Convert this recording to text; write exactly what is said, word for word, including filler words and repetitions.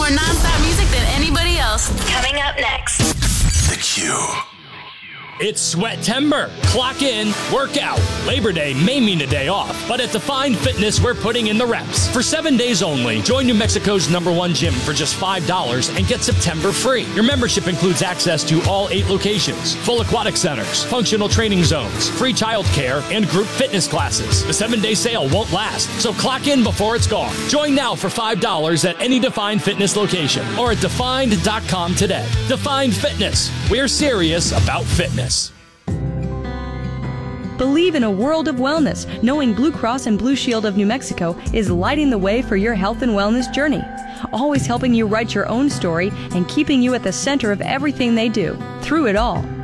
more non-stop music than anybody else. Coming up next. The Q. It's Sweatember. Clock in, work out. Labor Day may mean a day off, but at Define Fitness, we're putting in the reps. For seven days only, join New Mexico's number one gym for just five dollars and get September free. Your membership includes access to all eight locations, full aquatic centers, functional training zones, free childcare, and group fitness classes. The seven-day sale won't last, so clock in before it's gone. Join now for five dollars at any Define Fitness location or at defined dot com today. Define Fitness. We're serious about fitness. Believe in a world of wellness, knowing Blue Cross and Blue Shield of New Mexico is lighting the way for your health and wellness journey, always helping you write your own story and keeping you at the center of everything they do. Through it all,